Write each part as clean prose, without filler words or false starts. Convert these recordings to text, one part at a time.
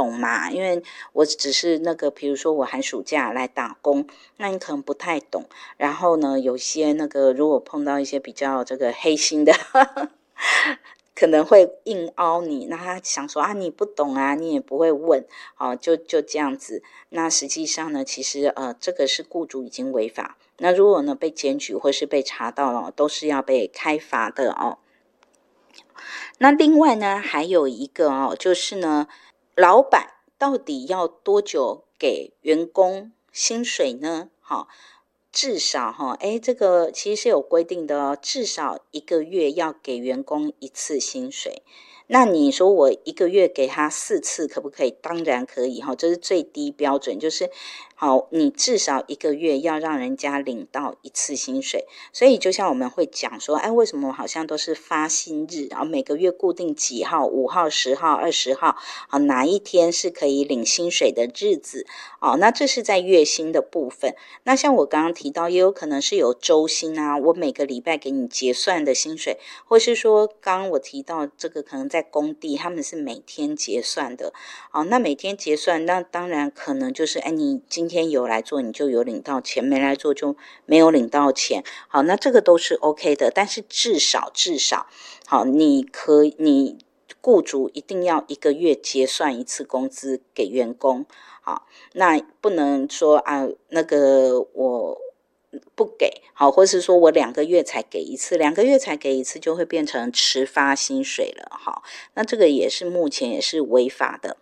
懂嘛，因为我只是比如说我寒暑假来打工，那你可能不太懂。然后呢，有些如果碰到一些比较黑心的可能会硬凹你，那他想说啊，你不懂啊，你也不会问，就这样子。那实际上呢，其实这个是雇主已经违法，那如果呢被检举或是被查到了，都是要被开罚的哦。那另外呢，还有一个就是呢，老板到底要多久给员工薪水呢？至少这个其实是有规定的哦，至少1个月要给员工1次薪水。那你说我1个月给他4次可不可以？当然可以这是最低标准，就是你至少1个月要让人家领到1次薪水。所以就像我们会讲说，为什么好像都是发薪日，然后每个月固定几号，5号、10号、20号哪一天是可以领薪水的日子那这是在月薪的部分。那像我刚刚提到，也有可能是有周薪啊，我每个礼拜给你结算的薪水，或是说刚刚我提到这个可能在工地他们是每天结算的那每天结算，那当然可能就是你今天有来做你就有领到钱，没来做就没有领到钱。好，那这个都是 OK 的，但是至少你雇主一定要1个月结算1次工资给员工。好，那不能说我不给，或是说我2个月才给1次，2个月才给1次就会变成迟发薪水了。好，那这个也是目前也是违法的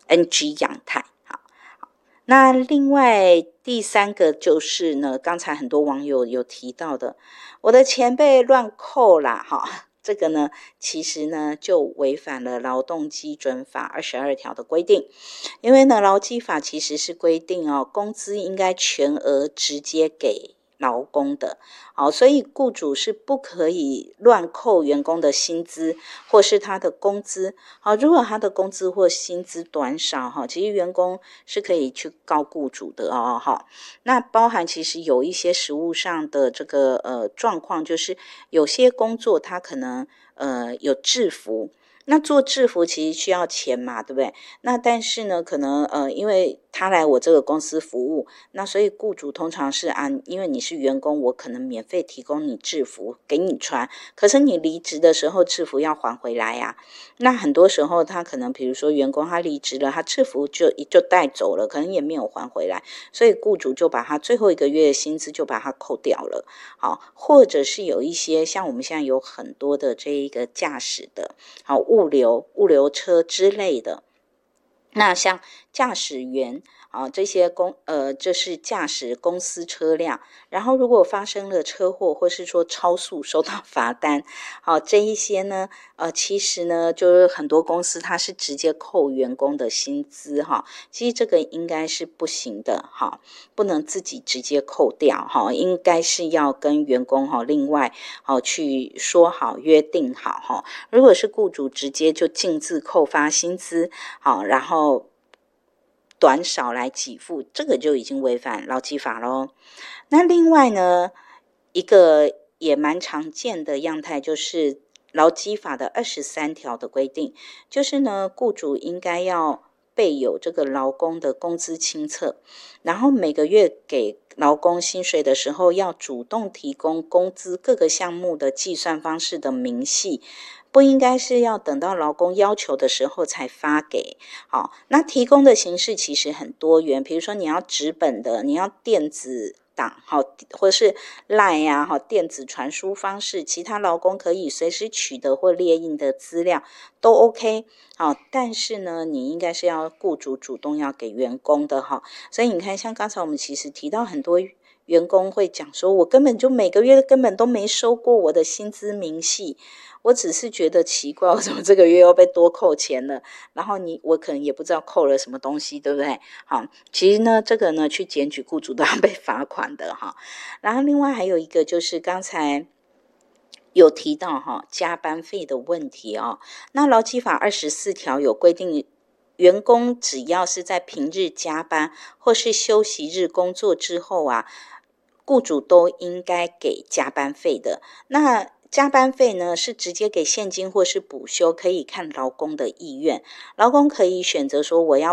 NG 样态。好，那另外第3个就是呢，刚才很多网友有提到的，我的钱被乱扣啦这个呢，其实呢就违反了劳动基准法22条的规定。因为呢，劳基法其实是规定工资应该全额直接给劳工的所以雇主是不可以乱扣员工的薪资或是他的工资如果他的工资或薪资短少其实员工是可以去告雇主的那包含其实有一些实务上的这个状况，就是有些工作他可能有制服，那做制服其实需要钱嘛，对不对？那但是呢，可能因为他来我这个公司服务，那所以雇主通常是因为你是员工，我可能免费提供你制服给你穿，可是你离职的时候制服要还回来呀。那很多时候他可能比如说员工他离职了，他制服就带走了，可能也没有还回来，所以雇主就把他最后1个月的薪资就把它扣掉了。好，或者是有一些像我们现在有很多的这一个驾驶的物流车之类的，那像驾驶员这些就是驾驶公司车辆，然后如果发生了车祸或是说超速收到罚单这一些呢其实呢就是很多公司它是直接扣员工的薪资其实这个应该是不行的不能自己直接扣掉应该是要跟员工另外去说好约定好如果是雇主直接就径自扣发薪资然后短少来给付，这个就已经违反劳基法咯。那另外呢，一个也蛮常见的样态就是劳基法的23条的规定，就是呢，雇主应该要备有这个劳工的工资清册，然后每个月给劳工薪水的时候，要主动提供工资各个项目的计算方式的明细，不应该是要等到劳工要求的时候才发给。好，那提供的形式其实很多元，比如说你要纸本的，你要电子档或是 LINE 啊电子传输方式，其他劳工可以随时取得或列印的资料都 OK。但是呢，你应该是要雇主主动要给员工的所以你看，像刚才我们其实提到很多员工会讲说，我根本就每个月根本都没收过我的薪资明细，我只是觉得奇怪，我怎么这个月又被多扣钱了？然后我可能也不知道扣了什么东西，对不对？其实呢，这个呢去检举雇主都要被罚款的然后另外还有一个就是刚才有提到加班费的问题那劳基法24条有规定，员工只要是在平日加班或是休息日工作之后雇主都应该给加班费的。那加班费呢是直接给现金或是补休，可以看劳工的意愿。劳工可以选择说我要